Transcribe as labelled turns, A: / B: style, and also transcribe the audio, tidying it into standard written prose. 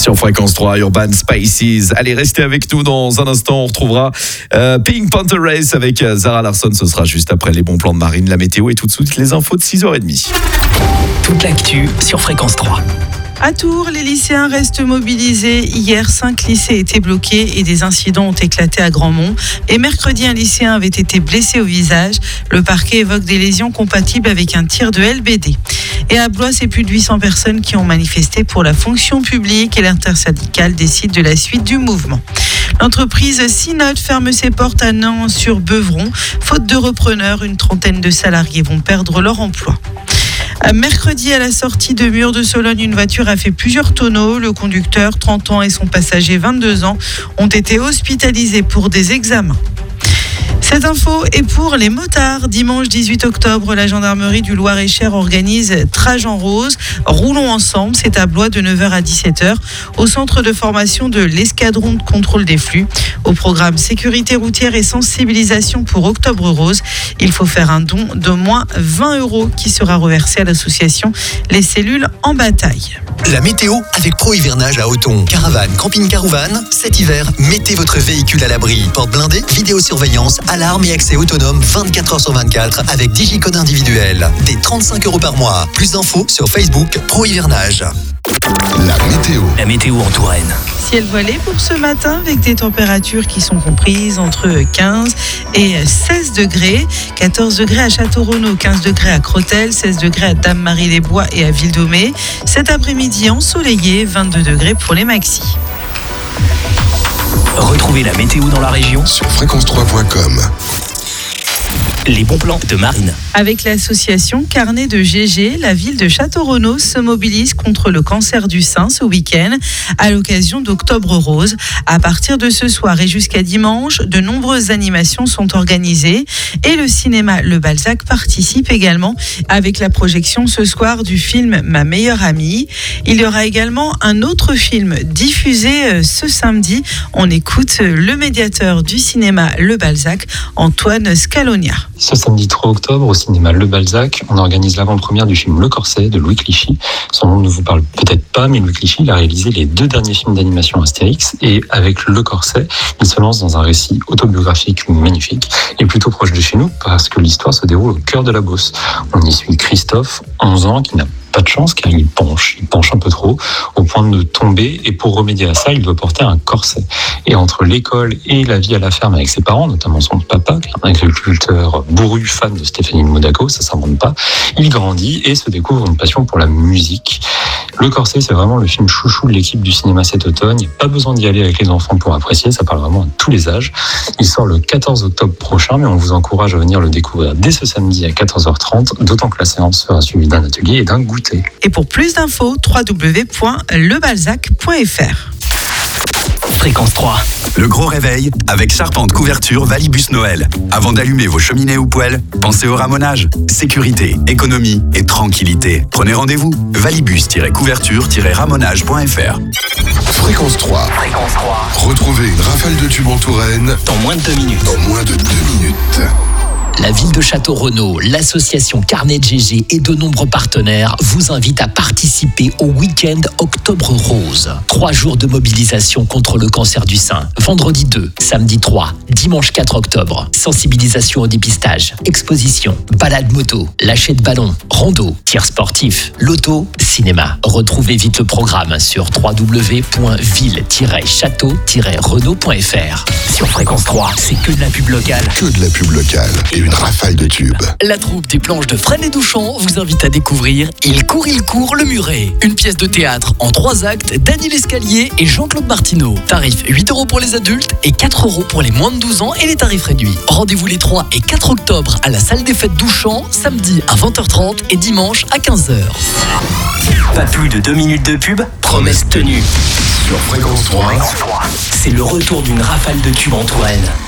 A: Sur Fréquence 3, Urban Spaces. Allez, restez avec nous dans un instant. On retrouvera Pink Panther Race avec Zara Larsson. Ce sera juste après les bons plans de Marine, la météo et tout de suite les infos de 6h30.
B: Toute l'actu sur Fréquence 3.
C: À Tours, les lycéens restent mobilisés. Hier, 5 lycées étaient bloqués et des incidents ont éclaté à Grandmont. Et mercredi, un lycéen avait été blessé au visage. Le parquet évoque des lésions compatibles avec un tir de LBD. Et à Blois, c'est plus de 800 personnes qui ont manifesté pour la fonction publique et l'intersyndicale décide de la suite du mouvement. L'entreprise Synode ferme ses portes à Nant-sur-Beuvron. Faute de repreneurs, une trentaine de salariés vont perdre leur emploi. Mercredi, à la sortie de Mur-de-Sologne, une voiture a fait plusieurs tonneaux. Le conducteur, 30 ans, et son passager, 22 ans, ont été hospitalisés pour des examens. Cette info est pour les motards. Dimanche 18 octobre, la gendarmerie du Loir-et-Cher organise Trajan Rose. Roulons ensemble, c'est à Blois de 9h à 17h au centre de formation de l'escadron de contrôle des flux. Au programme sécurité routière et sensibilisation pour Octobre Rose, il faut faire un don d'au moins 20 € qui sera reversé à l'association Les Cellules en Bataille.
D: La météo avec Pro Hivernage à Auton. Caravane, camping-car ou van, cet hiver, mettez votre véhicule à l'abri. Porte blindée, vidéosurveillance, alarme et accès autonome 24h sur 24 avec digicode individuel. Des 35 € par mois. Plus d'infos sur Facebook Pro Hivernage.
B: La météo en Touraine.
C: Ciel voilé pour ce matin avec des températures qui sont comprises entre 15 et 16 degrés. 14 degrés à Château-Renaud, 15 degrés à Crotel, 16 degrés à Dame-Marie-les-Bois et à Ville-d'Aumé. Cet après-midi ensoleillé, 22 degrés pour les maxis.
B: Retrouvez la météo dans la région
E: sur fréquence3.com.
B: Les bons plans de Marine.
C: Avec l'association Carnet de GG, la ville de Château-Renaud se mobilise contre le cancer du sein ce week-end à l'occasion d'Octobre Rose. À partir de ce soir et jusqu'à dimanche, de nombreuses animations sont organisées et le cinéma Le Balzac participe également avec la projection ce soir du film Ma meilleure amie. Il y aura également un autre film diffusé ce samedi. On écoute le médiateur du cinéma Le Balzac, Antoine Scalonia.
F: Ce samedi 3 octobre, au cinéma Le Balzac, on organise l'avant-première du film Le Corset de Louis Clichy. Son nom ne vous parle peut-être pas, mais Louis Clichy il a réalisé les 2 derniers films d'animation Astérix. Et avec Le Corset, il se lance dans un récit autobiographique magnifique et plutôt proche de chez nous parce que l'histoire se déroule au cœur de la Beauce. On y suit Christophe, 11 ans, qui n'a pas de chance car il penche un peu trop au point de tomber et pour remédier à ça, il doit porter un corset. Et entre l'école et la vie à la ferme avec ses parents, notamment son papa, qui est un agriculteur bourru, fan de Stéphanie de Monaco, ça s'invente pas, il grandit et se découvre une passion pour la musique. Le Corset, c'est vraiment le film chouchou de l'équipe du cinéma cet automne. Il n'y a pas besoin d'y aller avec les enfants pour apprécier, ça parle vraiment à tous les âges. Il sort le 14 octobre prochain, mais on vous encourage à venir le découvrir dès ce samedi à 14h30, d'autant que la séance sera suivie d'un atelier et d'un goûter.
C: Et pour plus d'infos, www.lebalzac.fr.
B: Fréquence 3.
G: Le gros réveil avec Charpente Couverture Valibus Noël. Avant d'allumer vos cheminées ou poêles, pensez au ramonage. Sécurité, économie et tranquillité. Prenez rendez-vous. Valibus-couverture-ramonage.fr.
E: Fréquence 3.
B: Fréquence 3.
E: Retrouvez une rafale de tubes en Touraine
B: Dans moins de 2 minutes.
E: dans moins de 2 minutes.
B: La ville de Château-Renaud, l'association Carnet de GG et de nombreux partenaires vous invitent à participer au week-end Octobre Rose. 3 jours de mobilisation contre le cancer du sein. Vendredi 2, samedi 3, dimanche 4 octobre. Sensibilisation au dépistage, exposition, balade moto, lâcher de ballon, rando, tir sportif, loto, cinéma. Retrouvez vite le programme sur www.ville-château-renaud.fr. Sur Fréquence 3, c'est que de la pub locale.
E: Que de la pub locale et une rafale de tubes.
H: La troupe des planches de Fresnes et Douchamp vous invite à découvrir Il court, le muret. Une pièce de théâtre en 3 actes d'Annie Lescalier et Jean-Claude Martineau. Tarif 8 € pour les adultes et 4 € pour les moins de 12 ans et les tarifs réduits. Rendez-vous les 3 et 4 octobre à la salle des fêtes Douchamp, samedi à 20h30 et dimanche à 15h.
B: Pas plus de 2 minutes de pub, promesse tenue.
E: Sur Fréquence 3.
B: C'est le retour d'une rafale de tubes en Touraine.